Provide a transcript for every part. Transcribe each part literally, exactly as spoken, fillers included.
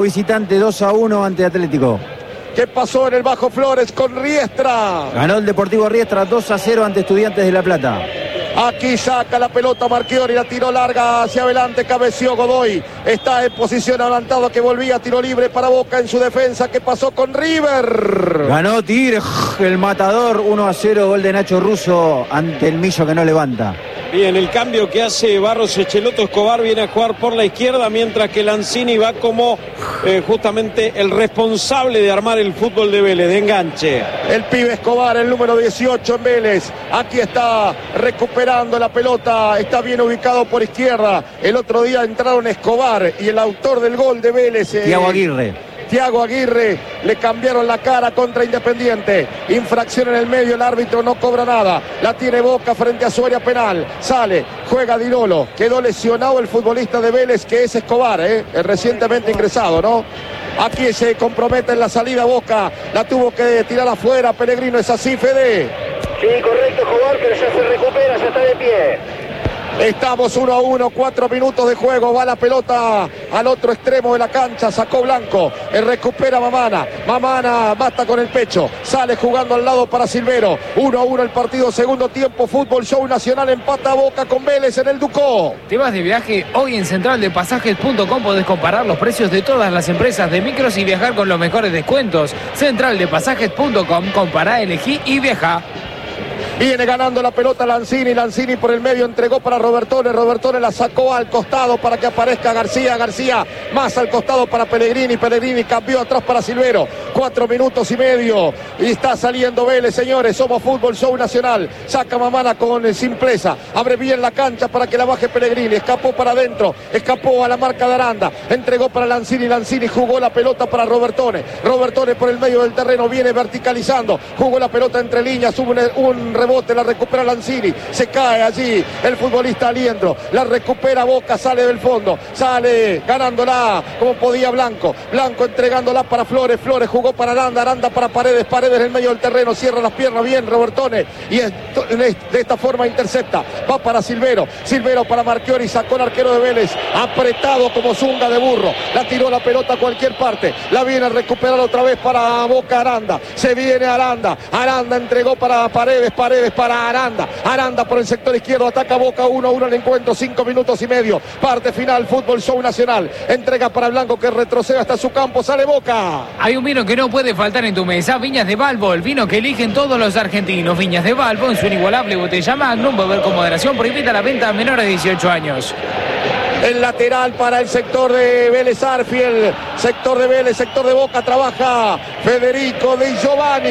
Visitante dos a uno ante Atlético. ¿Qué pasó en el Bajo Flores con Riestra? Ganó el Deportivo Riestra dos a cero ante Estudiantes de La Plata. Aquí saca la pelota Marchiori, la tiró larga hacia adelante, cabeció Godoy. Está en posición adelantada que volvía, tiro libre para Boca en su defensa. ¿Qué pasó con River? Ganó Tigre, el matador, uno a cero, gol de Nacho Russo ante el Millo que no levanta. Bien, el cambio que hace Barros Echeloto, Escobar viene a jugar por la izquierda, mientras que Lanzini va como eh, justamente el responsable de armar el fútbol de Vélez, de enganche. El pibe Escobar, el número dieciocho en Vélez. Aquí está recuperando la pelota, está bien ubicado por izquierda. El otro día entraron Escobar y el autor del gol de Vélez, eh, Thiago Aguirre. Thiago Aguirre, le cambiaron la cara contra Independiente. Infracción en el medio, el árbitro no cobra nada. La tiene Boca frente a su área penal. Sale, juega Dinolo. Quedó lesionado el futbolista de Vélez, que es Escobar, ¿eh? Es recientemente ingresado, ¿no? Aquí se compromete en la salida Boca. La tuvo que tirar afuera. Pellegrino, ¿es así, Fede? Sí, correcto, Escobar, pero ya se recupera, ya está de pie. Estamos uno a uno, cuatro minutos de juego. Va la pelota al otro extremo de la cancha. Sacó Blanco. Eh, recupera Mamana. Mamana mata con el pecho. Sale jugando al lado para Silvero. uno a uno el partido. Segundo tiempo. Fútbol Show Nacional empata Boca con Vélez en el Ducó. ¿Te vas de viaje? Hoy en central de pasajes punto com podés comparar los precios de todas las empresas de micros y viajar con los mejores descuentos. central de pasajes punto com. Compará, elegí y viaja. Viene ganando la pelota Lanzini, Lanzini por el medio entregó para Robertone, Robertone la sacó al costado para que aparezca García, García más al costado para Pellegrini, Pellegrini cambió atrás para Silvero, cuatro minutos y medio y está saliendo Vélez, señores, somos Fútbol Show Nacional, saca Mamana con simpleza, abre bien la cancha para que la baje Pellegrini, escapó para adentro, escapó a la marca de Aranda, entregó para Lanzini, Lanzini jugó la pelota para Robertone, Robertone por el medio del terreno viene verticalizando, jugó la pelota entre líneas, hubo un, un rebote, la recupera Lanzini, se cae allí el futbolista Aliendro, la recupera Boca, sale del fondo, sale ganándola como podía Blanco, Blanco entregándola para Flores, Flores jugó para Aranda, Aranda para Paredes, Paredes en el medio del terreno, cierra las piernas bien Robertone y esto, de esta forma intercepta, va para Silvero, Silvero para Marchiori, sacó el arquero de Vélez, apretado como zunga de burro, la tiró la pelota a cualquier parte, la viene a recuperar otra vez para Boca Aranda, se viene Aranda, Aranda entregó para Paredes, Paredes para Aranda, Aranda por el sector izquierdo, ataca Boca uno a uno el encuentro, cinco minutos y medio, parte final, Fútbol Show Nacional, entrega para Blanco que retrocede hasta su campo, sale Boca. Hay un vino que no puede faltar en tu mesa, Viñas de Balbo, el vino que eligen todos los argentinos. Viñas de Balbo en su inigualable botella Magnum, beber con moderación, prohibida la venta a menores de dieciocho años. El lateral para el sector de Vélez Arfiel, sector de Vélez, sector de Boca, trabaja Federico De Giovanni.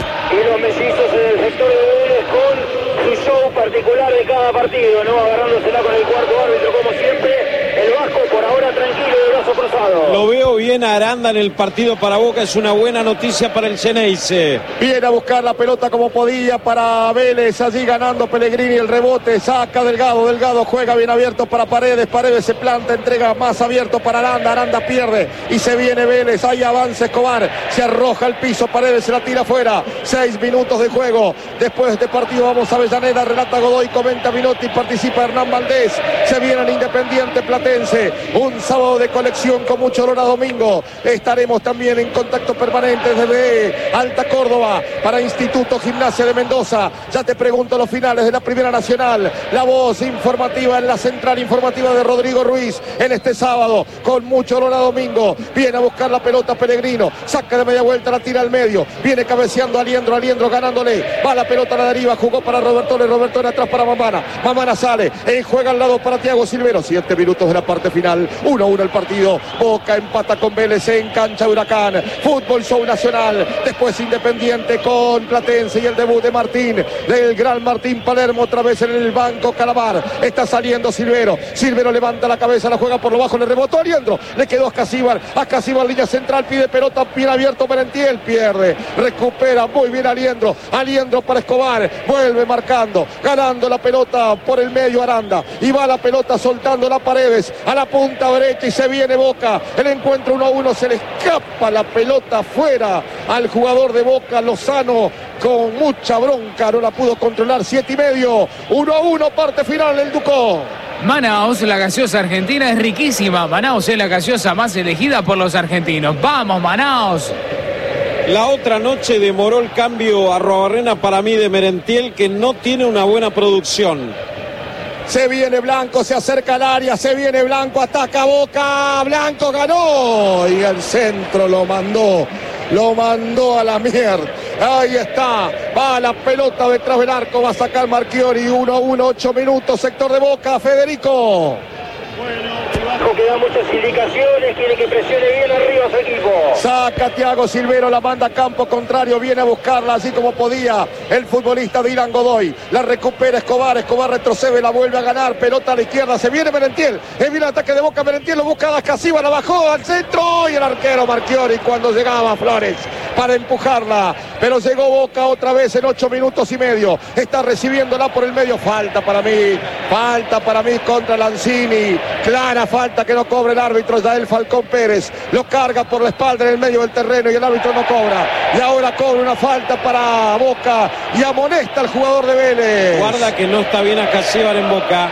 Y los mellizos en el sector de Vélez con su show particular de cada partido, ¿no? Agarrándosela con el cuarto árbitro como siempre. El Vasco por ahora tranquilo de brazo cruzado. Lo veo bien a Aranda en el partido para Boca, es una buena noticia para el Xeneize. Viene a buscar la pelota como podía para Vélez, allí ganando Pellegrini el rebote, saca Delgado, Delgado juega bien abierto para Paredes, Paredes se planta, entrega más abierto para Aranda, Aranda pierde y se viene Vélez, ahí avanza Escobar, se arroja al piso, Paredes se la tira afuera, seis minutos de juego, después de este partido vamos a Avellaneda, relata Godoy, comenta Minotti, participa Hernán Valdés, se viene el Independiente Platense, un sábado de colección con mucho olor a domingo, estaremos también en contacto permanente desde Alta Córdoba para Instituto Gimnasia de Mendoza, ya te pregunto los finales de la Primera Nacional, la voz informativa en la central informativa de Rodrigo Ruiz en este sábado con mucho olor a domingo, viene a buscar la pelota Pellegrino, saca de media vuelta, la tira al medio, viene cabeceando Aliendro, Aliendro ganándole, va la pelota a la deriva, jugó para Robertone, Robertone atrás para Mamana, Mamana sale, eh, juega al lado para Thiago Silvero, siete minutos de la parte final, uno a uno el partido, Boca empata con Vélez en cancha Huracán, Fútbol Show Nacional, después Independiente con Platense y el debut de Martín, del gran Martín Palermo, otra vez en el banco Calamar, está saliendo Silvero, Silvero levanta la cabeza, la juega por lo bajo, le rebotó Aliendro, le quedó a Ascasíbar, Ascasíbar línea central, pide pelota, bien abierto Merentiel, pierde, recupera muy bien Aliendro, Aliendro para Escobar, vuelve marcando, ganando la pelota por el medio Aranda, y va la pelota soltando la Paredes, a la punta derecha y se viene Boca, el encuentro uno a uno, se le escapa la pelota fuera al jugador de Boca, Lozano, con mucha bronca, no la pudo controlar, siete y medio, uno a uno, parte final el Ducó. Manaos, la gaseosa argentina es riquísima. Manaos es la gaseosa más elegida por los argentinos. ¡Vamos, Manaos! La otra noche demoró el cambio a Arruabarrena para mí de Merentiel, que no tiene una buena producción. Se viene Blanco, se acerca al área, se viene Blanco, ataca Boca, Blanco ganó y el centro lo mandó, lo mandó a la mierda. Ahí está, va la pelota detrás del arco, va a sacar Marchiori, uno a uno, ocho minutos, sector de Boca, Federico. Que da muchas indicaciones, quiere que presione bien arriba su equipo. Saca Thiago Silvero, la manda a campo contrario, viene a buscarla así como podía el futbolista Dylan Godoy. La recupera Escobar, Escobar retrocede, la vuelve a ganar, pelota a la izquierda, se viene Merentiel, es bien el ataque de Boca, Merentiel lo busca a Dascasiva, la bajó al centro y el arquero Marchiori cuando llegaba Flores para empujarla, pero llegó Boca otra vez en ocho minutos y medio, está recibiéndola por el medio, falta para mí, falta para mí contra Lanzini, clara falta que no cobra el árbitro, Yael Falcón Pérez, lo carga por la espalda en el medio del terreno y el árbitro no cobra, y ahora cobra una falta para Boca y amonesta al jugador de Vélez. Guarda que no está bien Ascasíbar en Boca.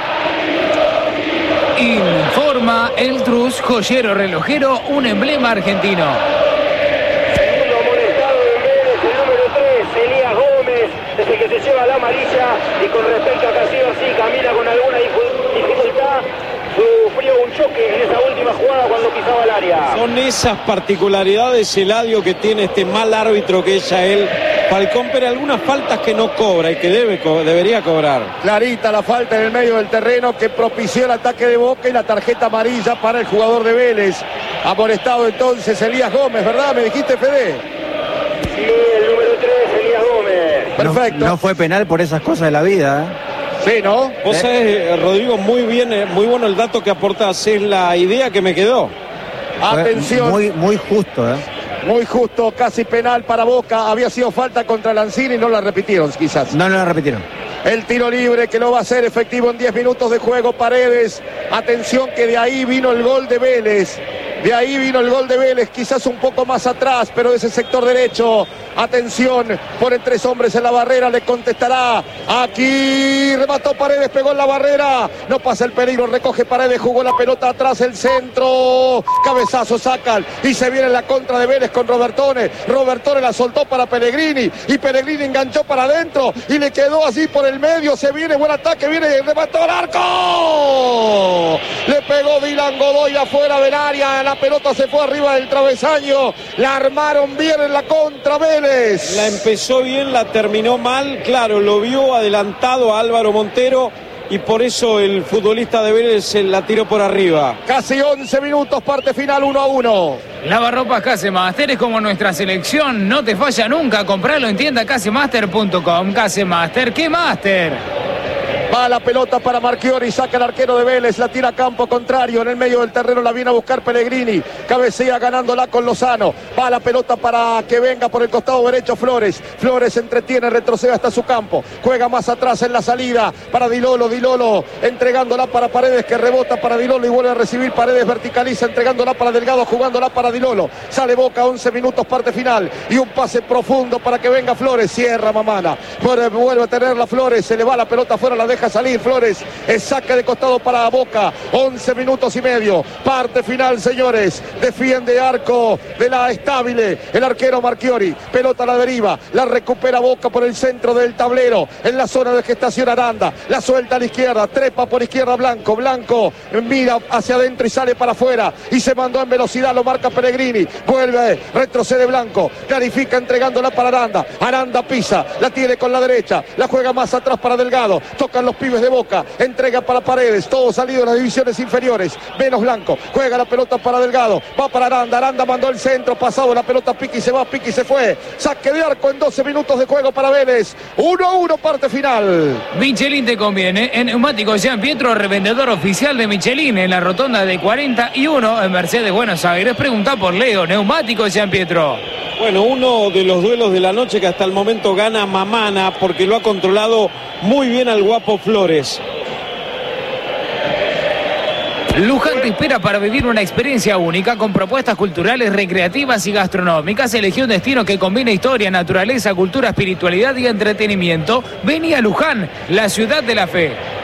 Informa el Trus, joyero relojero, un emblema argentino. Segundo amonestado de Vélez, el número tres, Elías Gómez, es el que se lleva la amarilla, y con respecto a Castillo, sí, camina con alguna dificultad. Sufrió un choque en esa última jugada cuando pisaba el área. Son esas particularidades, Eladio, que tiene este mal árbitro que es Yael Falcón, pero algunas faltas que no cobra y que debe, debería cobrar. Clarita la falta en el medio del terreno que propició el ataque de Boca y la tarjeta amarilla para el jugador de Vélez. Amonestado entonces Elías Gómez, ¿verdad? ¿Me dijiste, Fede? Sí, el número tres, Elías Gómez. Perfecto. No, no fue penal por esas cosas de la vida, ¿eh? Sí, ¿no? Vos sabés, Rodrigo, muy bien, muy bueno el dato que aportás, es la idea que me quedó. Atención. Muy, muy justo, ¿eh? Muy justo, casi penal para Boca. Había sido falta contra Lanzini y no la repitieron, quizás. No, no la repitieron. El tiro libre que lo va a hacer efectivo en diez minutos de juego, Paredes. Atención que de ahí vino el gol de Vélez. De ahí vino el gol de Vélez, quizás un poco más atrás, pero de ese sector derecho. Atención, ponen tres hombres en la barrera, le contestará. Aquí remató Paredes, pegó en la barrera. No pasa el peligro, recoge Paredes, jugó la pelota atrás, el centro. Cabezazo sacan y se viene la contra de Vélez con Robertone. Robertone la soltó para Pellegrini y Pellegrini enganchó para adentro y le quedó así por el medio. Se viene, buen ataque, viene y remató al arco. Le pegó Dylan Godoy afuera del área. La pelota se fue arriba del travesaño. La armaron bien en la contra Vélez. La empezó bien, la terminó mal. Claro, lo vio adelantado a Álvaro Montero y por eso el futbolista de Vélez se la tiró por arriba. Casi once minutos, parte final, uno a uno. Lavarropas Casemaster es como nuestra selección, no te falla nunca. Compralo en tienda casemaster punto com. Casemaster, ¿qué Master? Va la pelota para Marchiori, saca el arquero de Vélez, la tira a campo contrario, en el medio del terreno la viene a buscar Pellegrini, cabecea ganándola con Lozano, va la pelota para que venga por el costado derecho Flores, Flores entretiene, retrocede hasta su campo, juega más atrás en la salida para Di Lolo, Di Lolo entregándola para Paredes que rebota para Di Lolo y vuelve a recibir, Paredes verticaliza entregándola para Delgado, jugándola para Di Lolo, sale Boca, once minutos, parte final y un pase profundo para que venga Flores, cierra Mamana, vuelve a tenerla Flores, se le va la pelota afuera, la deja salir Flores, el saque de costado para Boca, once minutos y medio, parte final señores, defiende arco de la Estable, el arquero Marchiori, pelota a la deriva, la recupera Boca por el centro del tablero, en la zona de gestación Aranda, la suelta a la izquierda, trepa por izquierda Blanco, Blanco mira hacia adentro y sale para afuera, y se mandó en velocidad, lo marca Pellegrini, vuelve, retrocede Blanco, clarifica entregándola para Aranda, Aranda pisa, la tiene con la derecha, la juega más atrás para Delgado, tocan los pibes de Boca, entrega para Paredes, todo salido de las divisiones inferiores, menos Blanco, juega la pelota para Delgado, va para Aranda, Aranda mandó el centro, pasado la pelota, Piqui se va, Piqui se fue, saque de arco en doce minutos de juego para Vélez, uno a uno, parte final. Michelin te conviene, en Neumáticos Jean Pietro, revendedor oficial de Michelin en la rotonda de cuarenta y uno en Mercedes, Buenos Aires, pregunta por Leo, Neumáticos Jean Pietro. Bueno, uno de los duelos de la noche que hasta el momento gana Mamana porque lo ha controlado muy bien al guapo Flores. Luján te espera para vivir una experiencia única con propuestas culturales, recreativas y gastronómicas. Elegí un destino que combine historia, naturaleza, cultura, espiritualidad y entretenimiento. Vení a Luján, la ciudad de la fe.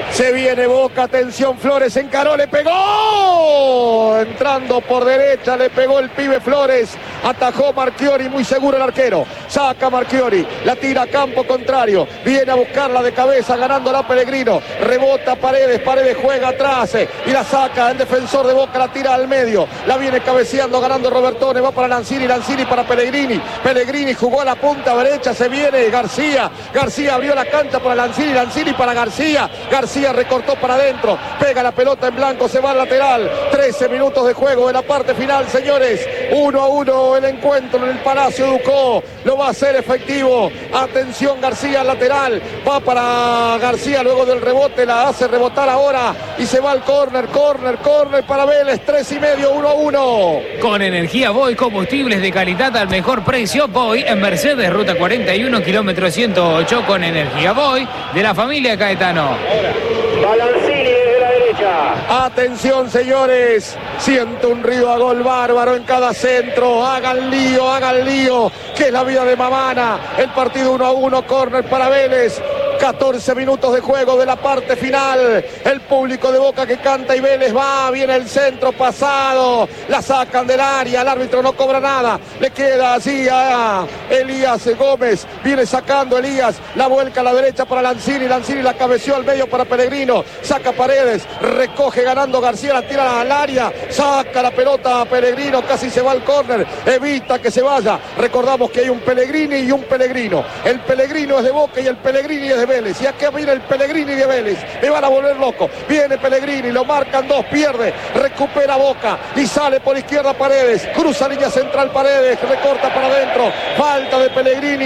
Se viene Boca, atención, Flores encaró, le pegó. Entrando por derecha, le pegó el pibe Flores. Atajó Marchiori, muy seguro el arquero. Saca Marchiori, la tira a campo contrario. Viene a buscarla de cabeza, ganándola Pellegrino. Rebota Paredes, Paredes juega atrás eh, y la saca el defensor de Boca, la tira al medio. La viene cabeceando, ganando Robertone. Va para Lanzini, Lanzini para Pellegrini. Pellegrini jugó a la punta derecha, se viene García. García abrió la cancha para Lanzini, Lanzini para García. García recortó para adentro, pega la pelota en blanco, se va al lateral. trece minutos de juego en la parte final, señores. uno a uno el encuentro en el Palacio Ducó. Lo va a hacer efectivo. Atención, García al lateral. Va para García luego del rebote, la hace rebotar ahora y se va al córner, córner, córner para Vélez. tres y medio, uno a uno. Con energía Voy, combustibles de calidad al mejor precio. Voy en Mercedes, ruta cuarenta y uno, kilómetro ciento ocho. Con energía Voy de la familia Caetano. Balancini desde la derecha. Atención, señores. Siento un río a gol bárbaro en cada centro. Hagan lío, hagan lío. Que es la vida de Mamana. El partido uno a uno, córner para Vélez. catorce minutos de juego de la parte final. El público de Boca que canta y Vélez va. Viene el centro pasado. La sacan del área. El árbitro no cobra nada. Le queda así a Elías Gómez. Viene sacando Elías. La vuelca a la derecha para Lanzini. Lanzini la cabeció al medio para Pellegrino. Saca Paredes. Recoge ganando García. La tira al área. Saca la pelota a Pellegrino. Casi se va al córner. Evita que se vaya. Recordamos que hay un Pellegrini y un Pellegrino. El Pellegrino es de Boca y el Pellegrini es de Vélez. Y aquí viene el Pellegrini de Vélez. Me van a volver loco. Viene Pellegrini, lo marcan dos, pierde, recupera Boca y sale por izquierda Paredes. Cruza línea central Paredes, recorta para adentro. Falta de Pellegrini.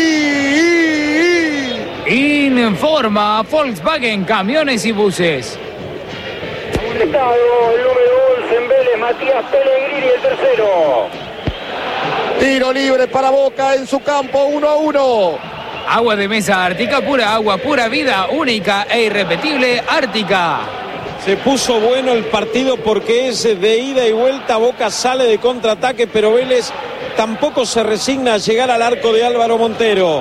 Y, y, y... Informa Volkswagen Camiones y Buses. Estado el número once en Vélez, Matías Pellegrini, el tercero. Tiro libre para Boca en su campo, uno a uno. Agua de mesa Ártica, pura agua, pura vida, única e irrepetible Ártica. Se puso bueno el partido porque es de ida y vuelta. Boca sale de contraataque, pero Vélez tampoco se resigna a llegar al arco de Álvaro Montero.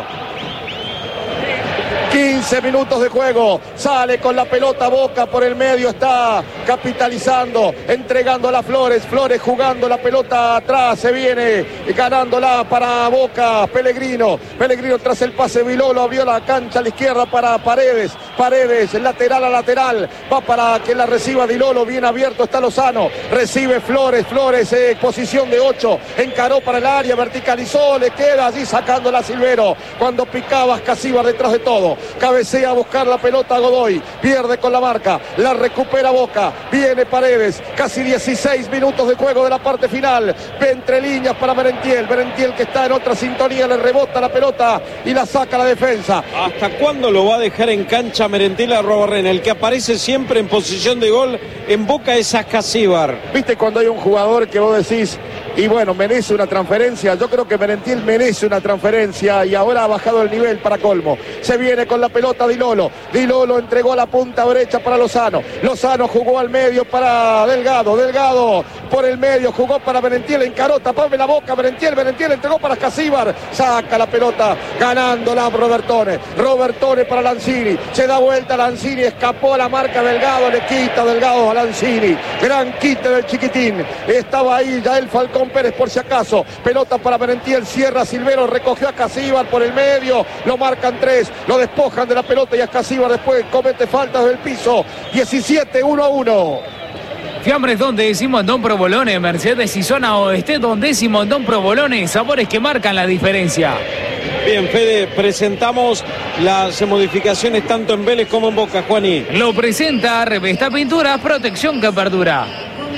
quince minutos de juego, sale con la pelota Boca por el medio, está capitalizando, entregando a Flores, Flores jugando la pelota atrás, se viene ganándola para Boca, Pellegrino, Pellegrino tras el pase Vilolo, abrió la cancha a la izquierda para Paredes, Paredes, lateral a lateral, va para que la reciba Dilolo, bien abierto está Lozano, recibe Flores, Flores, eh, posición de ocho, encaró para el área, verticalizó, le queda allí sacándola Silvero, cuando picaba Casíbar detrás de todo. Cabecea a buscar la pelota Godoy, pierde con la marca, la recupera Boca, viene Paredes, casi dieciséis minutos de juego de la parte final, entre líneas para Merentiel, Merentiel que está en otra sintonía, le rebota la pelota y la saca la defensa. ¿Hasta cuándo lo va a dejar en cancha Merentiel a Robarrena? El que aparece siempre en posición de gol en Boca es Casíbar. ¿Viste cuando hay un jugador que vos decís, y bueno, merece una transferencia? Yo creo que Merentiel merece una transferencia y ahora ha bajado el nivel para colmo. Se viene con la pelota Dilolo. Dilolo entregó la punta derecha para Lozano. Lozano jugó al medio para Delgado. Delgado por el medio jugó para Merentiel. Encaró, tapame la boca Merentiel. Merentiel entregó para Casíbar. Saca la pelota ganándola Robertone. Robertone para Lanzini. Se da vuelta Lanzini. Escapó a la marca Delgado. Le quita Delgado a Lanzini. Gran quite del chiquitín. Estaba ahí ya el Falcón Pérez por si acaso. Pelota para Merentiel. Cierra Silvero. Recogió a Casíbar por el medio. Lo marcan tres. Lo despojan de la pelota y a Casíbar después comete faltas del piso. diecisiete, uno a uno. Fiambres Don de Simondón Provolone, Mercedes y zona oeste donde Simondón Provolone, sabores que marcan la diferencia. Bien, Fede, presentamos las modificaciones tanto en Vélez como en Boca, Juaní. Lo presenta Revesta Pinturas, protección que perdura.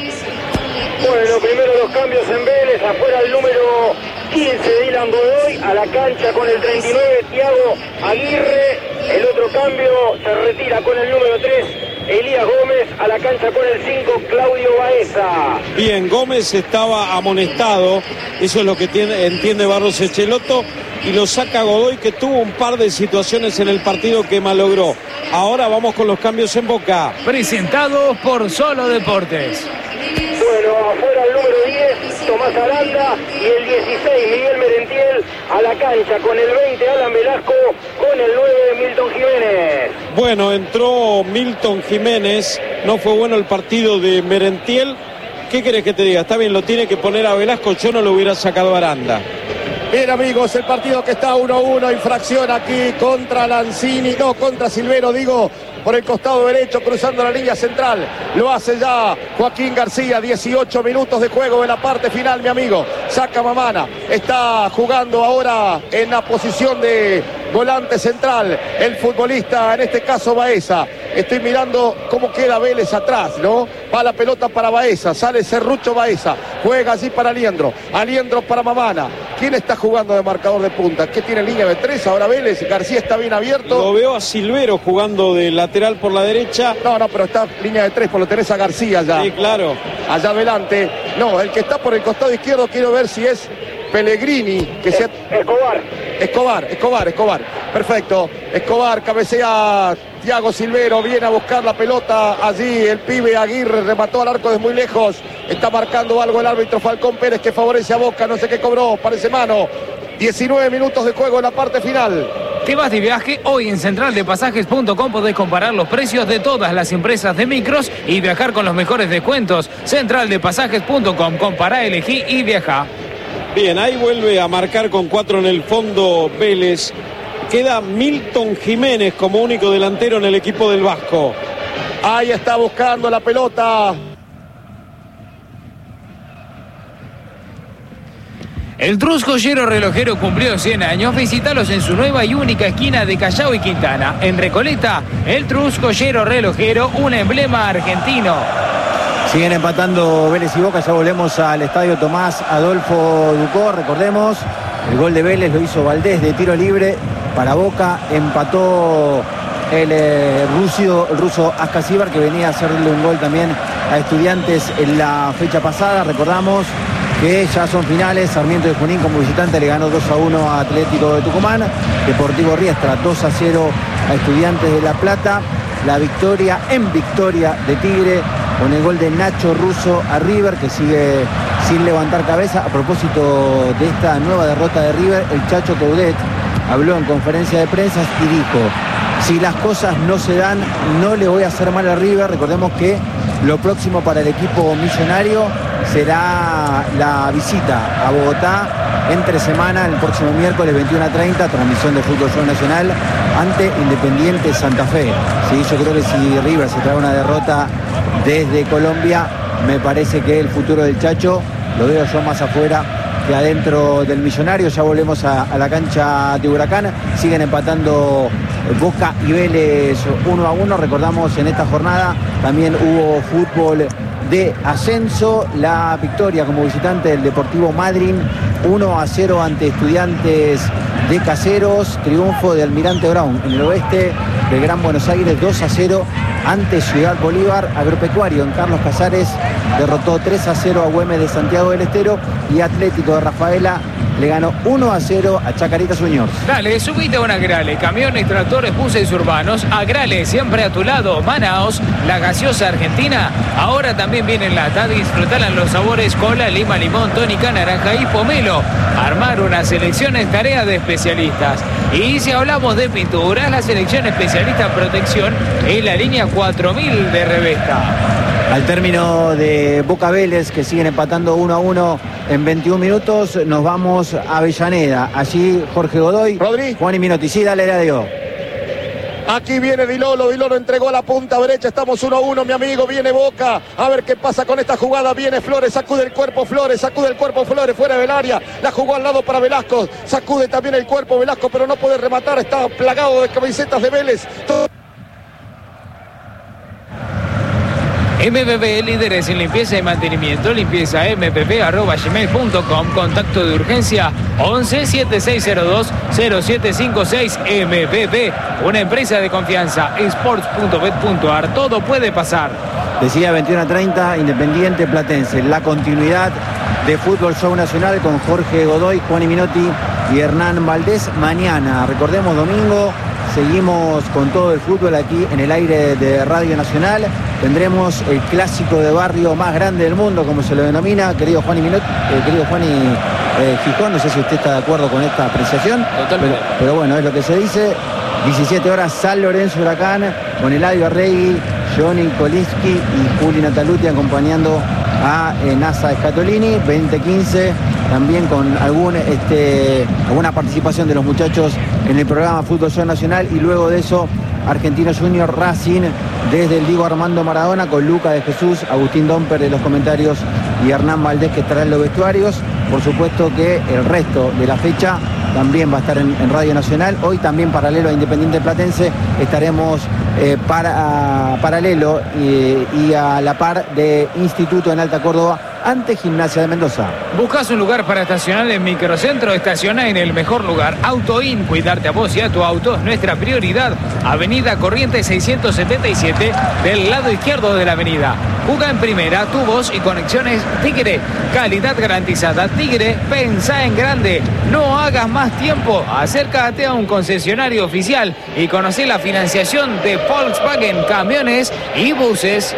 Bueno, primero los cambios en Vélez, afuera el número quince, Dylan Godoy, a la cancha con el treinta y nueve, Thiago Aguirre. El otro cambio se retira con el número tres, Elías Gómez, a la cancha con el cinco, Claudio Baeza. Bien, Gómez estaba amonestado, eso es lo que tiene, entiende Barros Echeloto, y lo saca Godoy, que tuvo un par de situaciones en el partido que malogró. Ahora vamos con los cambios en Boca. Presentados por Solo Deportes. Bueno, afuera el número diez, Tomás Tomás Aranda y el dieciséis Miguel Merentiel a la cancha con el veinte Alan Velasco, con el nueve Milton Jiménez. Bueno, entró Milton Jiménez, no fue bueno el partido de Merentiel. ¿Qué querés que te diga? Está bien, lo tiene que poner a Velasco, yo no lo hubiera sacado a Aranda. Bien, amigos, el partido que está uno a uno, infracción aquí contra Lanzini, no, contra Silvero, digo, por el costado derecho, cruzando la línea central. Lo hace ya Joaquín García, dieciocho minutos de juego de la parte final, mi amigo. Saca Mamana, está jugando ahora en la posición de volante central, el futbolista, en este caso Baeza. Estoy mirando cómo queda Vélez atrás, ¿no? Va la pelota para Baeza, sale Serrucho Baeza, juega allí para Aliendro, Aliendro para Mamana. ¿Quién está jugando de marcador de punta? ¿Qué tiene línea de tres? Ahora Vélez, García está bien abierto. Lo veo a Silvero jugando de lateral por la derecha. No, no, pero está línea de tres, por lo tenés a García allá. Sí, claro. Allá adelante. No, el que está por el costado izquierdo, quiero ver si es Pellegrini, que sea... Escobar. Escobar, Escobar, Escobar. Perfecto. Escobar, cabecea Thiago Silvero, viene a buscar la pelota allí. El pibe Aguirre remató al arco de muy lejos. Está marcando algo el árbitro Falcón Pérez, que favorece a Boca. No sé qué cobró, parece mano. diecinueve minutos de juego en la parte final. ¿Te vas de viaje? Hoy en central de pasajes punto com podés comparar los precios de todas las empresas de micros y viajar con los mejores descuentos. central de pasajes punto com, compará, elegí y viaja. Bien, ahí vuelve a marcar con cuatro en el fondo Vélez. Queda Milton Jiménez como único delantero en el equipo del Vasco. Ahí está buscando la pelota. El Trus Joyero Relojero cumplió cien años. Visítalos en su nueva y única esquina de Callao y Quintana. En Recoleta, el Trus Joyero Relojero, un emblema argentino. Siguen empatando Vélez y Boca. Ya volvemos al estadio Tomás Adolfo Ducó. Recordemos, el gol de Vélez lo hizo Valdés de tiro libre para Boca. Empató el eh, ruso, el ruso Ascasíbar, que venía a hacerle un gol también a Estudiantes en la fecha pasada. Recordamos que ya son finales. Sarmiento de Junín como visitante le ganó dos a uno a Atlético de Tucumán. Deportivo Riestra dos a cero a Estudiantes de La Plata. La victoria en victoria de Tigre con el gol de Nacho Russo a River, que sigue sin levantar cabeza. A propósito de esta nueva derrota de River, el Chacho Coudet habló en conferencia de prensa y dijo: si las cosas no se dan, no le voy a hacer mal a River. Recordemos que lo próximo para el equipo millonario será la visita a Bogotá entre semana, el próximo miércoles veintiuno a treinta, transmisión de Fútbol Show Nacional ante Independiente Santa Fe. Sí, yo creo que si River se trae una derrota desde Colombia, me parece que el futuro del Chacho lo veo yo más afuera que adentro del millonario. Ya volvemos a, a la cancha de Huracán. Siguen empatando Boca y Vélez uno a uno. Recordamos, en esta jornada también hubo fútbol de ascenso. La victoria como visitante del Deportivo Madryn uno a cero ante Estudiantes de Caseros. Triunfo de Almirante Brown en el oeste del Gran Buenos Aires dos a cero ante Ciudad Bolívar. Agropecuario en Carlos Casares derrotó tres a cero a Güemes de Santiago del Estero, y Atlético de Rafaela le ganó uno a cero a Chacarita Juniors. Dale, subite a un Agrale, camiones, tractores, buses urbanos. Agrale, siempre a tu lado. Manaos, la gaseosa argentina, ahora también viene en lata. Disfrutala en los sabores cola, lima, limón, tónica, naranja y pomelo. Armar una selección es tarea de especialistas. Y si hablamos de pinturas, la selección especialista en protección es la línea cuatro mil de Revesta. Al término de Boca Vélez, que siguen empatando uno a uno en veintiún minutos, nos vamos a Avellaneda. Allí Jorge Godoy, Rodri. Juan y Minotti. Sí, dale, radio. Aquí viene Dilolo, Dilolo entregó a la punta derecha, estamos uno a uno, mi amigo, viene Boca, a ver qué pasa con esta jugada, viene Flores, sacude el cuerpo Flores, sacude el cuerpo Flores fuera del área, la jugó al lado para Velasco, sacude también el cuerpo Velasco, pero no puede rematar, está plagado de camisetas de Vélez. Todo... M P P, líderes en limpieza y mantenimiento. Limpieza m p p arroba gmail punto com. Contacto de urgencia once, setenta y seis cero dos, cero siete cinco seis. M P P, una empresa de confianza. sports punto bet punto a r. Todo puede pasar. Decía veintiuno a treinta, Independiente Platense. La continuidad de Fútbol Show Nacional con Jorge Godoy, Juan y Minotti y Hernán Valdés. Mañana, recordemos, domingo, seguimos con todo el fútbol aquí en el aire de Radio Nacional. tendremos el clásico de barrio más grande del mundo, como se lo denomina, querido Juan y Minot, eh, querido Juan y eh, Gijón, no sé si usted está de acuerdo con esta apreciación. Totalmente. Pero, pero bueno, es lo que se dice. diecisiete horas, San Lorenzo Huracán, con Eladio Arregui, Johnny Kolinsky y Juli Nataluti acompañando a eh, NASA Scatolini. Veinte quince, también con algún, este, alguna participación de los muchachos en el programa Fútbol Show Nacional, y luego de eso Argentinos Junior Racing desde el Diego Armando Maradona, con Luca de Jesús, Agustín Domper de los comentarios y Hernán Valdés, que estará en los vestuarios. Por supuesto que el resto de la fecha también va a estar en, en Radio Nacional. Hoy también, paralelo a Independiente Platense, estaremos eh, para, a, paralelo y, y a la par de Instituto en Alta Córdoba ante Gimnasia de Mendoza. ¿Buscas un lugar para estacionar en Microcentro? Estaciona en el mejor lugar. AutoIn, cuidarte a vos y a tu auto es nuestra prioridad. Avenida Corrientes seiscientos setenta y siete, del lado izquierdo de la avenida. Juga en primera, tubos y conexiones Tigre. Calidad garantizada. Tigre, pensá en grande. No hagas más tiempo. Acércate a un concesionario oficial y conocí la financiación de Volkswagen, camiones y buses.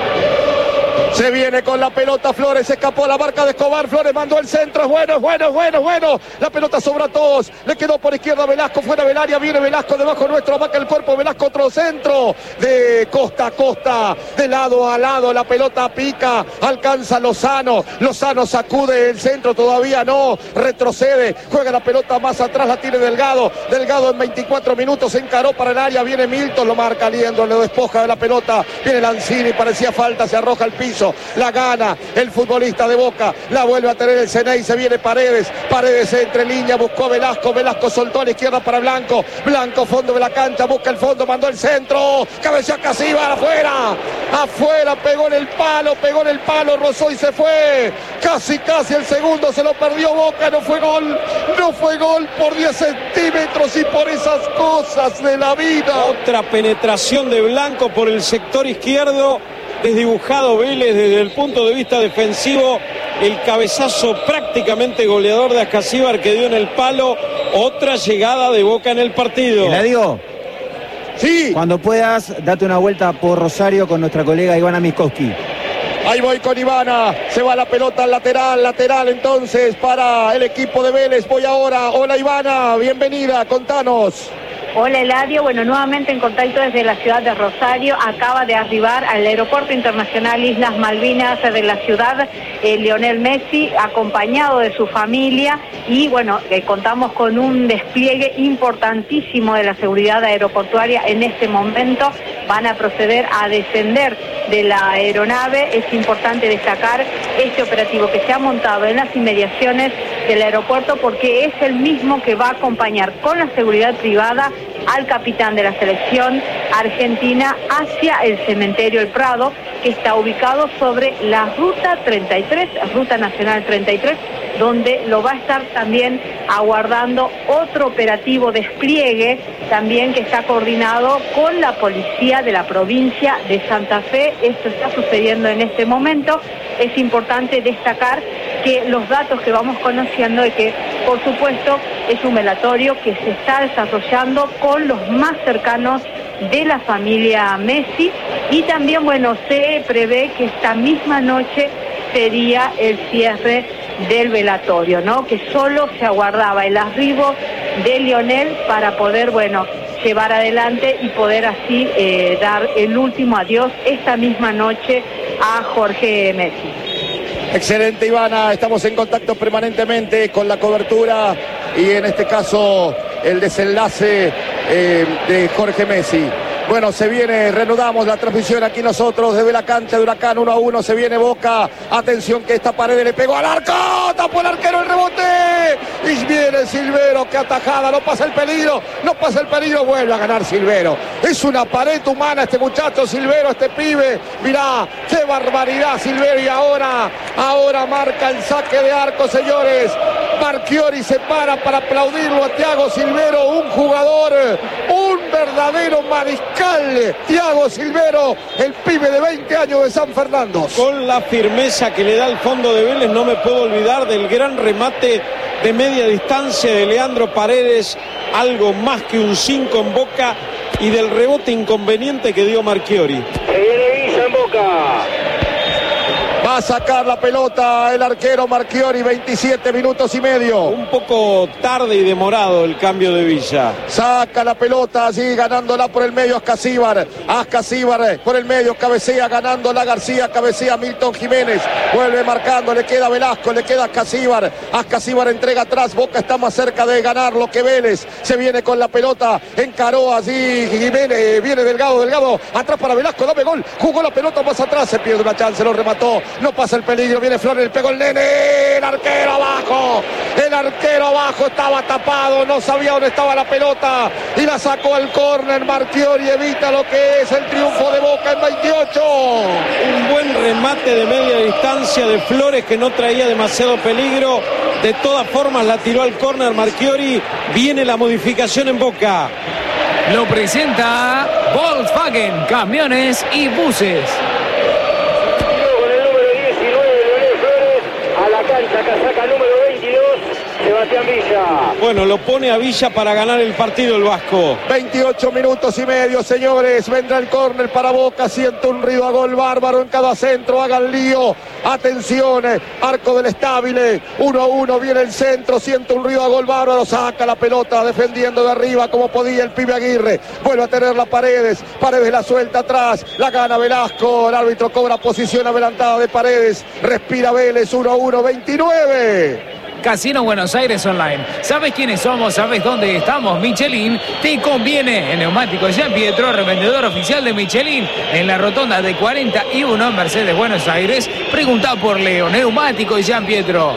Se viene con la pelota Flores, escapó la marca de Escobar, Flores mandó el centro, es bueno, es bueno, es bueno, es bueno. La pelota sobra a todos, le quedó por izquierda Velasco, fuera del área, viene Velasco debajo nuestro, vaca el cuerpo, Velasco otro centro, de costa a costa, de lado a lado, la pelota pica, alcanza Lozano, Lozano sacude el centro, todavía no, retrocede, juega la pelota más atrás, la tiene Delgado, Delgado en veinticuatro minutos, se encaró para el área, viene Milton, lo marca Liendo, le despoja de la pelota, viene Lanzini, parecía falta, se arroja al piso. La gana el futbolista de Boca, la vuelve a tener el Ceney, se viene Paredes, Paredes entre línea, buscó Velasco, Velasco soltó a la izquierda para Blanco, Blanco fondo de la cancha, busca el fondo, mandó el centro, cabeceó Casíbar, afuera, afuera, pegó en el palo, pegó en el palo, rozó y se fue, casi, casi el segundo, se lo perdió Boca, no fue gol, no fue gol por diez centímetros y por esas cosas de la vida. Otra penetración de Blanco por el sector izquierdo, desdibujado Vélez desde el punto de vista defensivo, el cabezazo prácticamente goleador de Ascasíbar que dio en el palo. Otra llegada de Boca en el partido. Eladio, sí, cuando puedas, date una vuelta por Rosario con nuestra colega Ivana Miskowski. ahí voy con Ivana, se va la pelota al lateral, lateral entonces para el equipo de Vélez. Voy ahora, hola Ivana, bienvenida, contanos. Hola Eladio, bueno, nuevamente en contacto desde la ciudad de Rosario. Acaba de arribar al Aeropuerto Internacional Islas Malvinas de la ciudad eh, Lionel Messi, acompañado de su familia, y bueno, eh, contamos con un despliegue importantísimo de la seguridad aeroportuaria en este momento. Van a proceder a descender de la aeronave. Es importante destacar este operativo que se ha montado en las inmediaciones del aeropuerto, porque es el mismo que va a acompañar con la seguridad privada al capitán de la selección argentina hacia el cementerio El Prado, que está ubicado sobre la ruta treinta y tres, ruta nacional treinta y tres, donde lo va a estar también aguardando otro operativo despliegue, también que está coordinado con la policía de la provincia de Santa Fe. Esto está sucediendo en este momento. Es importante destacar que los datos que vamos conociendo es que, por supuesto, es un velatorio que se está desarrollando con los más cercanos de la familia Messi, y también, bueno, se prevé que esta misma noche sería el cierre del velatorio, ¿no? Que solo se aguardaba el arribo de Lionel para poder, bueno, llevar adelante y poder así eh, dar el último adiós esta misma noche a Jorge Messi. Excelente Ivana, estamos en contacto permanentemente con la cobertura y en este caso el desenlace eh, de Jorge Messi. Bueno, se viene, reanudamos la transmisión aquí nosotros desde la cancha de Huracán, uno a uno, se viene Boca, atención que esta pared le pegó al arco, tapó el arquero el rebote, y viene Silvero, que atajada, no pasa el peligro, no pasa el peligro, vuelve a ganar Silvero. Es una pared humana este muchacho Silvero, este pibe, mirá, qué barbaridad Silvero, y ahora, ahora marca el saque de arco, señores. Marchiori se para para aplaudirlo a Thiago Silvero, un jugador, un verdadero mariscal, Thiago Silvero, el pibe de veinte años de San Fernando. Con la firmeza que le da el fondo de Vélez, no me puedo olvidar del gran remate de media distancia de Leandro Paredes, algo más que un cinco en Boca, y del rebote inconveniente que dio Marchiori. Se viene Villa, cancha en Boca. Va a sacar la pelota el arquero Marchiori, veintisiete minutos y medio. Un poco tarde y demorado el cambio de Villa. Saca la pelota allí, ganándola por el medio Ascasíbar. Ascasíbar por el medio, cabecea, ganándola García, cabecea Milton Jiménez. Vuelve marcando, le queda Velasco, le queda Ascasíbar. Ascasíbar entrega atrás, Boca está más cerca de ganarlo que Vélez. Se viene con la pelota, encaró allí Jiménez, viene Delgado, Delgado, atrás para Velasco, dame gol. Jugó la pelota más atrás, se pierde una chance, lo remató. No pasa el peligro, viene Flores, le pegó el nene, el arquero abajo, el arquero abajo estaba tapado, no sabía dónde estaba la pelota y la sacó al córner. Marchiori evita lo que es el triunfo de Boca en veintiocho. Un buen remate de media distancia de Flores que no traía demasiado peligro. De todas formas la tiró al córner Marchiori. Viene la modificación en Boca. Lo presenta Volkswagen, camiones y buses. Cancha, casaca número veintidós, Sebastián Villa. Bueno, lo pone a Villa para ganar el partido el vasco. veintiocho minutos y medio, señores. Vendrá el córner para Boca. Siente un ruido a gol bárbaro en cada centro. Hagan lío. Atención, arco del Estabile. uno a uno, viene el centro. Siente un ruido a gol bárbaro. Saca la pelota defendiendo de arriba como podía el pibe Aguirre. Vuelve a tener la Paredes. Paredes la suelta atrás. La gana Velasco. El árbitro cobra posición adelantada de Paredes. Respira Vélez. uno a uno, veintinueve. Casino Buenos Aires Online. ¿Sabes quiénes somos? ¿Sabes dónde estamos? Michelin te conviene. El neumático Jean Pietro, revendedor oficial de Michelin, en la rotonda de cuarenta y uno en Mercedes, Buenos Aires. Pregunta por Leo. Neumático Jean Pietro.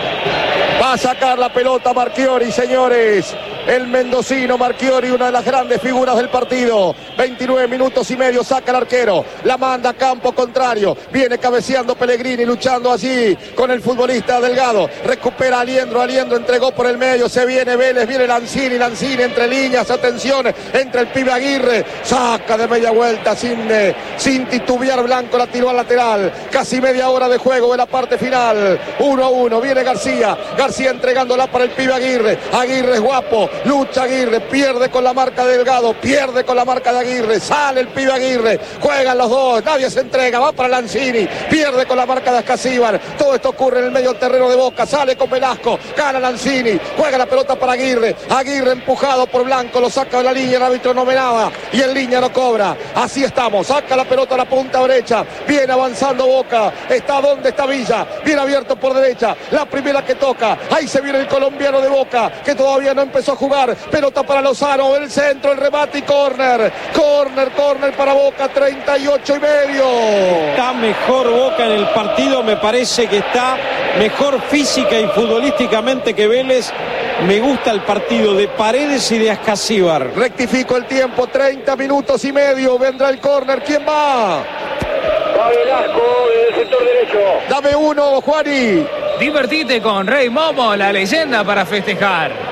Va a sacar la pelota Marchiori, señores. El mendocino Marchiori, una de las grandes figuras del partido. veintinueve minutos y medio, saca el arquero. La manda a campo contrario. Viene cabeceando Pellegrini, luchando allí con el futbolista Delgado. Recupera a Aliendro, Aliendro entregó por el medio. Se viene Vélez, viene Lanzini, Lanzini entre líneas. Atención, entre el pibe Aguirre. Saca de media vuelta sin, eh, sin titubear Blanco, la tiró al lateral. Casi media hora de juego en la parte final. uno a uno, viene García. García entregándola para el pibe Aguirre. Aguirre es guapo. Lucha Aguirre, pierde con la marca de Delgado, pierde con la marca de Aguirre, sale el pibe Aguirre, juegan los dos, nadie se entrega, va para Lanzini, pierde con la marca de Ascasíbar. Todo esto ocurre en el medio terreno de Boca, sale con Velasco, gana Lanzini, juega la pelota para Aguirre, Aguirre empujado por Blanco, lo saca de la línea, el árbitro no ve nada y en línea no cobra. Así estamos, saca la pelota a la punta derecha, viene avanzando Boca, está donde está Villa, viene abierto por derecha, la primera que toca, ahí se viene el colombiano de Boca, que todavía no empezó a jugar. Pelota para Lozano, el centro, el remate y córner. Córner, córner para Boca, treinta y ocho y medio. Está mejor Boca en el partido, me parece que está mejor física y futbolísticamente que Vélez. Me gusta el partido de Paredes y de Ascasíbar. Rectifico el tiempo, treinta minutos y medio. Vendrá el córner, ¿quién va? Va Velasco del sector derecho. Dame uno, Juani. Divertite con Rey Momo, la leyenda para festejar.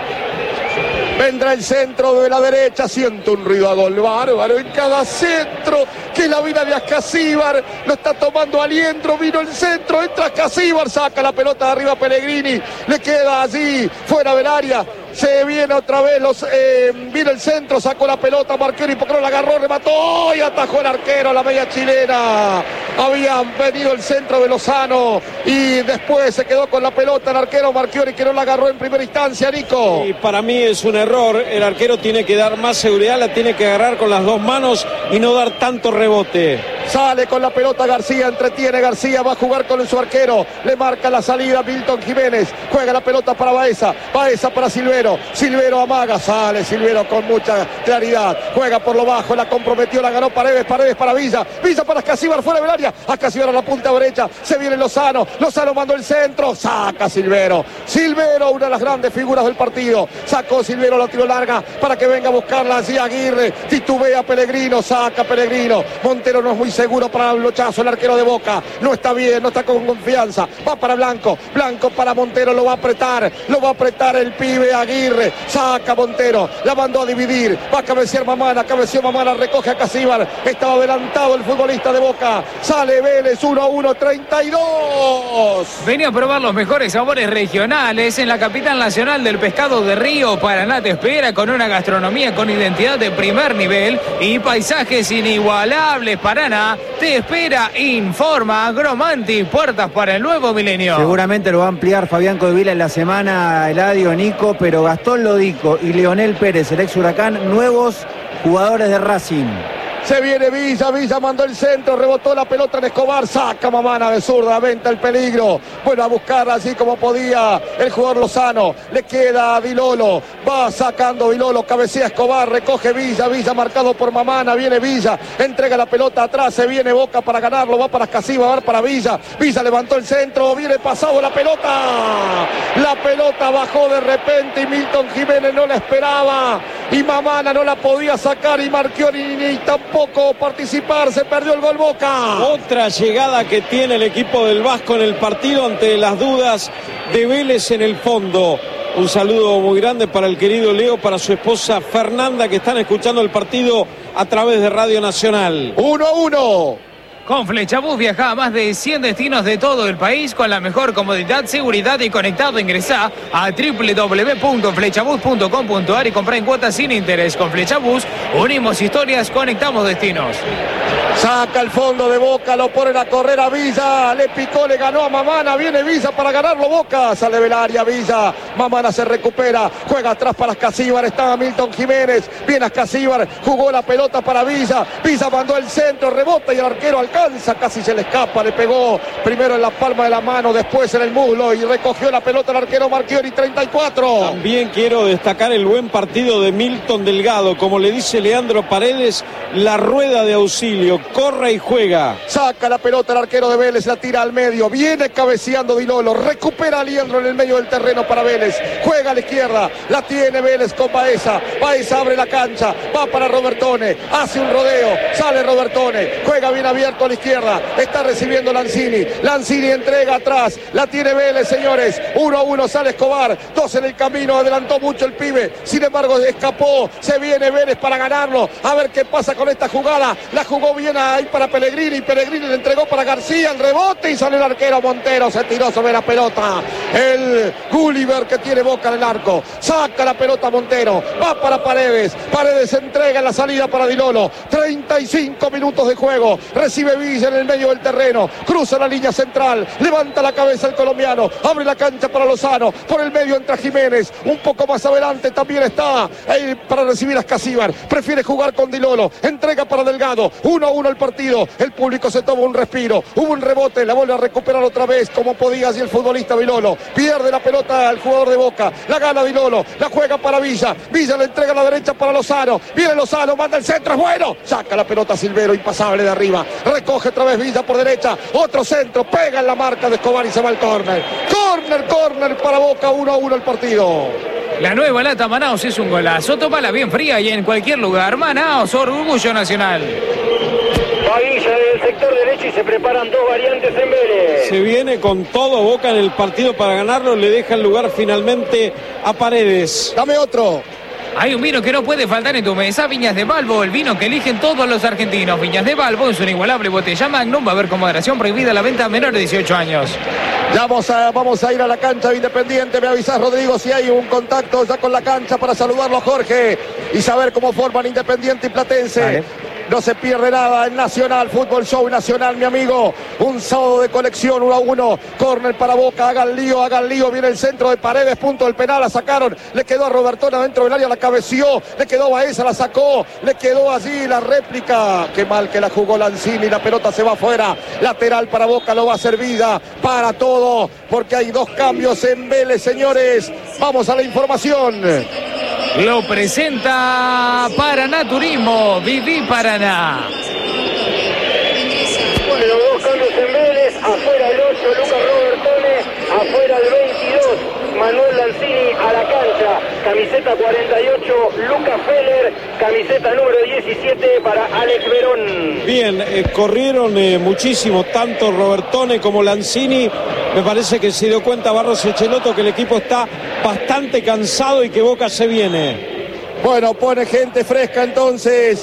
Vendrá el centro de la derecha, siento un ruido a gol bárbaro en cada centro, que la vida de Ascasíbar, lo está tomando Aliendro, vino el centro, entra Ascasíbar, saca la pelota de arriba Pellegrini, le queda allí, fuera del área, se viene otra vez, los, eh, vino el centro, sacó la pelota, Marchiori, porque no la agarró, remató y atajó el arquero, la media chilena. Había venido el centro de Lozano y después se quedó con la pelota el arquero Marchiori, que no la agarró en primera instancia, Nico. Y para mí es un error, el arquero tiene que dar más seguridad, la tiene que agarrar con las dos manos y no dar tanto rebote. Sale con la pelota García, entretiene García, va a jugar con su arquero, le marca la salida Milton Jiménez, juega la pelota para Baeza, Baeza para Silvero, Silvero amaga, sale Silvero con mucha claridad, juega por lo bajo, la comprometió, la ganó Paredes, Paredes para Villa, Villa para Ascasíbar fuera del área, Ascasíbar a la punta derecha, se viene Lozano, Lozano mandó el centro, saca Silvero, Silvero, una de las grandes figuras del partido, sacó Silvero, la tiró larga para que venga a buscarla así Aguirre, titubea Pellegrino, saca Pellegrino, Montero no es muy seguro para el lochazo, el arquero de Boca, no está bien, no está con confianza, va para Blanco, Blanco para Montero, lo va a apretar, lo va a apretar el pibe Aguirre, saca Montero, la mandó a dividir, va a cabecear Mamana, cabeció Mamana, recoge a Ascasíbar, estaba adelantado el futbolista de Boca, Sale Vélez uno a uno, treinta y dos. Venía a probar los mejores sabores regionales en la capital nacional del pescado de río. Paraná te espera con una gastronomía con identidad de primer nivel y paisajes inigualables. Paraná te espera, informa Agromanti, puertas para el nuevo milenio. Seguramente lo va a ampliar Fabián Codevila en la semana, Eladio, Nico, pero Gastón Lodico y Leonel Pérez, el ex Huracán, nuevos jugadores de Racing. Se viene Villa, Villa mandó el centro, rebotó la pelota en Escobar, saca Mamana de zurda, venta el peligro, bueno, a buscar así como podía el jugador Lozano, le queda a Dilolo, va sacando Dilolo, cabecea Escobar, recoge Villa, Villa marcado por Mamana, viene Villa, entrega la pelota atrás, se viene Boca para ganarlo, va para Escasiba, va para Villa, Villa levantó el centro, viene pasado la pelota, la pelota bajó de repente y Milton Jiménez no la esperaba y Mamana no la podía sacar y Marchioni ni tampoco poco participar, se perdió el gol Boca. Otra llegada que tiene el equipo del Vasco en el partido ante las dudas de Vélez en el fondo. Un saludo muy grande para el querido Leo, para su esposa Fernanda, que están escuchando el partido a través de Radio Nacional. uno a uno. Con Flechabús viaja a más de cien destinos de todo el país con la mejor comodidad, seguridad y conectado. Ingresá a doble u doble u doble u punto flechabús punto com punto a r y comprá en cuotas sin interés. Con Flechabús unimos historias, conectamos destinos. Saca el fondo de Boca, lo ponen a correr a Villa, le picó, le ganó a Mamana, viene Villa para ganarlo Boca, sale del área Villa, Mamana se recupera, juega atrás para Escasíbar, está Milton Jiménez, viene Escasíbar, jugó la pelota para Villa, Villa mandó el centro, rebota y el arquero alcanza, casi se le escapa, le pegó primero en la palma de la mano, después en el muslo y recogió la pelota el arquero Marchioni, treinta y cuatro. También quiero destacar el buen partido de Milton Delgado, como le dice Leandro Paredes, la rueda de auxilio, corre y juega. Saca la pelota el arquero de Vélez, la tira al medio, viene cabeceando Dilolo, recupera a Liendro en el medio del terreno para Vélez, juega a la izquierda, la tiene Vélez con Baeza, Baeza abre la cancha, va para Robertone, hace un rodeo, sale Robertone, juega bien abierto a la izquierda, está recibiendo Lanzini, Lanzini entrega atrás, la tiene Vélez, señores, uno a uno sale Escobar, dos en el camino, adelantó mucho el pibe, sin embargo escapó, se viene Vélez para ganarlo, a ver qué pasa con esta jugada, la jugó bien ahí para Pellegrini, Pellegrini le entregó para García, el rebote y sale el arquero Montero, se tiró sobre la pelota, el Gulliver que tiene Boca en el arco, saca la pelota Montero, va para Paredes, Paredes entrega en la salida para Dilolo, treinta y cinco minutos de juego, recibe Villa en el medio del terreno, cruza la línea central, levanta la cabeza el colombiano, abre la cancha para Lozano, por el medio entra Jiménez, un poco más adelante también está ahí para recibir a Escasíbar, prefiere jugar con Dilolo, entrega para Delgado, uno a uno el partido, el público se toma un respiro, hubo un rebote, la vuelve a recuperar otra vez como podía así el futbolista Dilolo, pierde la pelota al jugador de Boca, la gana Dilolo, la juega para Villa, Villa le entrega a la derecha para Lozano, viene Lozano, manda el centro, es bueno, saca la pelota Silvero, impasable de arriba, recoge otra vez Villa por derecha, otro centro, pega en la marca de Escobar y se va al córner, córner, córner para Boca, uno a uno el partido. La nueva lata Manaos es un golazo, tómala bien fría y en cualquier lugar. Manaos, orgullo nacional. Villa del sector derecho y se preparan dos variantes en Vélez. Se viene con todo Boca en el partido para ganarlo, le deja el lugar finalmente a Paredes. Dame otro. Hay un vino que no puede faltar en tu mesa, Viñas de Balbo, el vino que eligen todos los argentinos. Viñas de Balbo es una inigualable botella Magnum, va a haber con moderación prohibida la venta a menores de dieciocho años. Ya vamos a, vamos a ir a la cancha de Independiente, me avisás Rodrigo si hay un contacto ya con la cancha para saludarlo a Jorge y saber cómo forman Independiente y Platense. Vale. No se pierde nada en Nacional, Fútbol Show Nacional, mi amigo. Un sábado de colección, uno a uno. Córner para Boca, hagan lío, hagan lío. Viene el centro de Paredes, punto del penal, la sacaron. Le quedó a Robertona dentro del área, la cabeció. Le quedó a Baeza, la sacó. Le quedó allí la réplica. Qué mal que la jugó Lanzini, la pelota se va afuera. Lateral para Boca, lo va a hacer Vida. Para todo, porque hay dos cambios en Vélez, señores. Vamos a la información. Lo presenta Paraná Turismo, Viví Paraná. Bueno, dos cambios en Vélez, afuera el ocho, Lucas Robertone, afuera el veintidós, Manuel Lanzini a la cancha, camiseta cuarenta y ocho, Lucas Feller, camiseta número diecisiete para Alex Verón. Bien, eh, corrieron eh, muchísimo, tanto Robertone como Lanzini. Me parece que se dio cuenta Barros Echeloto que el equipo está bastante cansado y que Boca se viene. Bueno, pone gente fresca entonces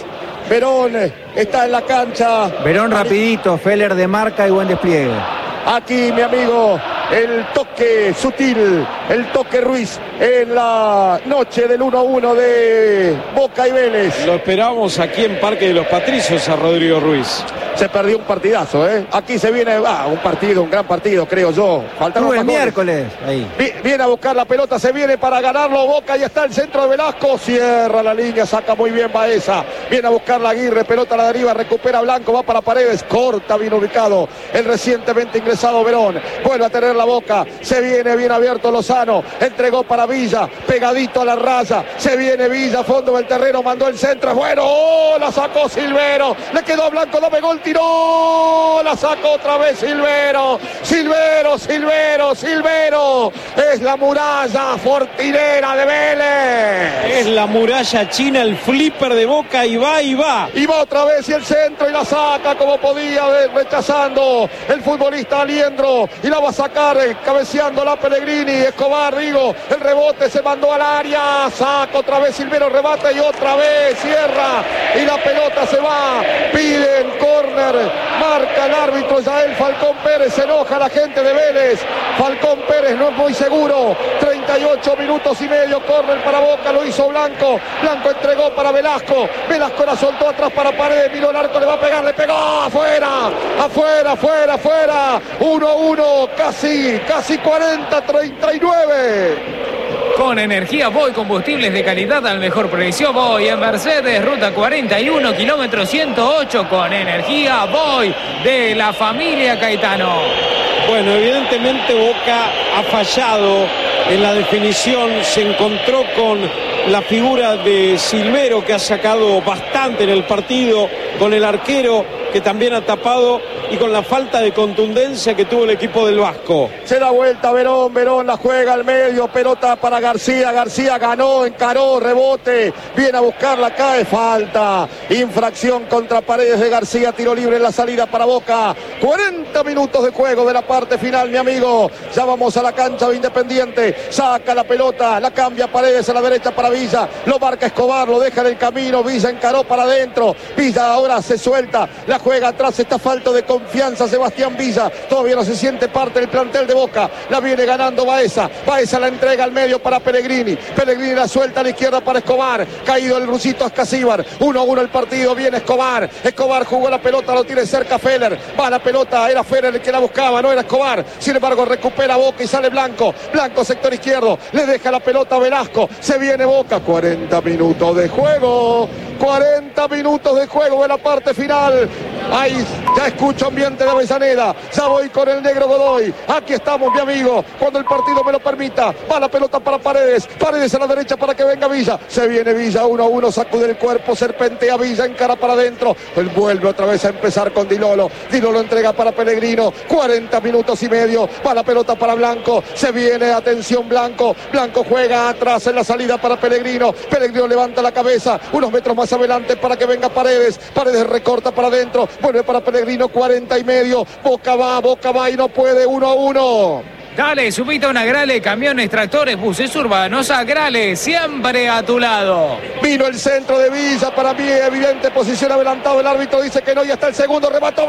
Verón está en la cancha. Verón rapidito, Feller de marca y buen despliegue. Aquí, mi amigo, el toque sutil, el toque Ruiz en la noche del uno a uno de Boca y Vélez. Lo esperamos aquí en Parque de los Patricios a Rodrigo Ruiz. Se perdió un partidazo, ¿eh? Aquí se viene, ah, un partido, un gran partido, creo yo. Faltaron el miércoles. Ahí. Viene a buscar la pelota, se viene para ganarlo. Boca, y está el centro de Velasco. Cierra la línea, saca muy bien Baeza. Viene a buscar la Aguirre, pelota a la deriva, recupera Blanco, va para Paredes, corta, bien ubicado. El recientemente ingresado Verón. Vuelve a tener la Boca. Se viene bien abierto Lozano. Entregó para Villa, pegadito a la raya. Se viene Villa, fondo del terreno, mandó el centro. Bueno, oh, la sacó Silvero. Le quedó a Blanco, dame gol. Tiró, la sacó otra vez Silvero, Silvero, Silvero, Silvero, es la muralla fortinera de Vélez. Es la muralla china, el flipper de Boca, y va, y va. Y va otra vez y el centro y la saca como podía, rechazando el futbolista Aliendro, y la va a sacar cabeceando la Pellegrini, Escobar, digo, el rebote se mandó al área, saca otra vez Silvero, rebate y otra vez cierra, y la pelota se va, piden córner. Marca el árbitro Yael Falcón Pérez, se enoja la gente de Vélez. Falcón Pérez no es muy seguro. treinta y ocho minutos y medio, córner para Boca, lo hizo Blanco. Blanco entregó para Velasco. Velasco la soltó atrás para Paredes. Miró el arco, le va a pegar, le pegó. Afuera, afuera, afuera, afuera. uno a uno, casi, casi cuarenta, treinta y nueve. Con energía Voy, combustibles de calidad al mejor precio. Voy en Mercedes, ruta cuarenta y uno, kilómetro ciento ocho. Con energía Voy de la familia Caetano. Bueno, evidentemente Boca ha fallado en la definición. Se encontró con la figura de Silvero, que ha sacado bastante en el partido, con el arquero, que también ha tapado, y con la falta de contundencia que tuvo el equipo del Vasco. Se da vuelta Verón, Verón la juega al medio, pelota para García, García ganó, encaró, rebote, viene a buscarla, cae, falta, infracción contra Paredes de García, tiro libre en la salida para Boca. cuarenta minutos de juego de la parte final, mi amigo. Ya vamos a la cancha de Independiente, saca la pelota, la cambia Paredes a la derecha para Villa, lo marca Escobar, lo deja en el camino, Villa encaró para adentro, Villa ahora se suelta, la juega atrás, está falto de confianza Sebastián Villa, todavía no se siente parte del plantel de Boca, la viene ganando Baeza, Baeza la entrega al medio para Pellegrini, Pellegrini la suelta a la izquierda para Escobar, caído el rusito Ascasíbar, uno a uno el partido, viene Escobar, Escobar jugó la pelota, lo tiene cerca Feller, va la pelota, era Feller el que la buscaba, no era Escobar, sin embargo recupera Boca y sale Blanco, Blanco sector izquierdo, le deja la pelota a Velasco, se viene Boca, cuarenta minutos de juego, cuarenta minutos de juego de la parte final. Ahí ya escucho ambiente de Avellaneda, ya voy con el negro Godoy, aquí estamos mi amigo, cuando el partido me lo permita, va la pelota para Paredes, Paredes a la derecha para que venga Villa, se viene Villa, uno a uno, sacude el cuerpo, serpentea Villa, encara para adentro, él vuelve otra vez a empezar con Dilolo, Dilolo entrega para Pellegrino, cuarenta minutos y medio, va la pelota para Blanco, se viene, atención Blanco, Blanco juega atrás en la salida para Pellegrino, Pellegrino levanta la cabeza, unos metros más adelante para que venga Paredes, Paredes recorta para adentro, vuelve para Pellegrino, cuarenta y medio, Boca va, Boca va y no puede, uno a uno. Dale, subite a una Grale, camiones, tractores, buses urbanos, a Grale, siempre a tu lado. Vino el centro de Villa, para mí evidente posición adelantado, el árbitro dice que no, y hasta el segundo, remató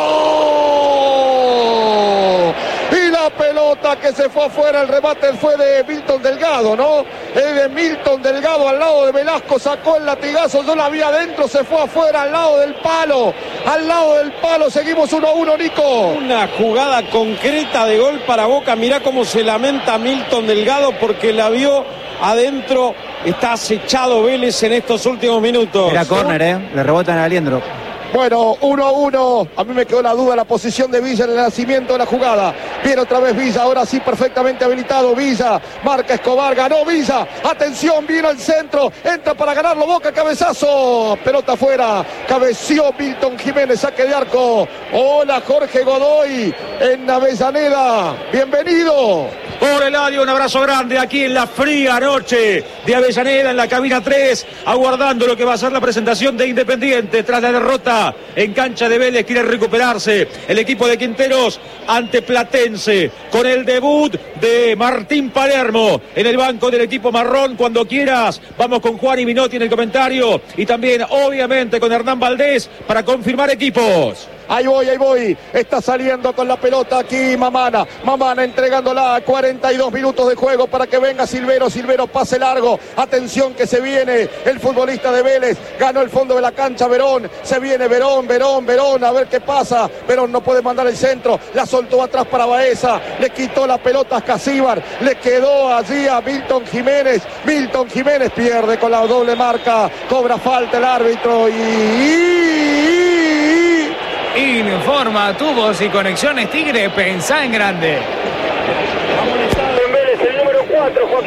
Velasco. Y la pelota que se fue afuera, el remate fue de Milton Delgado, ¿no? Es de Milton Delgado al lado de Velasco, sacó el latigazo, yo la vi adentro, se fue afuera al lado del palo, al lado del palo, seguimos uno a uno, Nico. Una jugada concreta de gol para Boca, mirá cómo se lamenta Milton Delgado porque la vio adentro, está acechado Vélez en estos últimos minutos. Era córner, ¿eh? Le rebotan a Aliendro. Bueno, uno a uno, a mí me quedó la duda la posición de Villa en el nacimiento de la jugada. Viene otra vez Villa, ahora sí perfectamente habilitado Villa, marca Escobar, ganó Villa, atención, vino al centro, entra para ganarlo Boca, cabezazo, pelota afuera, cabeció Milton Jiménez, saque de arco. Hola Jorge Godoy en Avellaneda, bienvenido. por Eladio. Un abrazo grande aquí en la fría noche de Avellaneda, en la cabina tres, aguardando lo que va a ser la presentación de Independiente tras la derrota en cancha de Vélez. Quiere recuperarse el equipo de Quinteros ante Platense, con el debut de Martín Palermo en el banco del equipo marrón. Cuando quieras, vamos con Juan y Minotti en el comentario, y también obviamente con Hernán Valdés para confirmar equipos. Ahí voy, ahí voy. Está saliendo con la pelota aquí Mamana. Mamana entregándola. cuarenta y dos minutos de juego para que venga Silvero. Silvero, pase largo. Atención que se viene el futbolista de Vélez. Ganó el fondo de la cancha Verón. Se viene Verón, Verón, Verón. A ver qué pasa. Verón no puede mandar el centro. La soltó atrás para Baeza. Le quitó la pelota a Casíbar. Le quedó allí a Milton Jiménez. Milton Jiménez pierde con la doble marca. Cobra falta el árbitro y... Informa Tubos y Conexiones Tigre, pensá en grande. Amonestado en Vélez el número cuatro, Joaquín.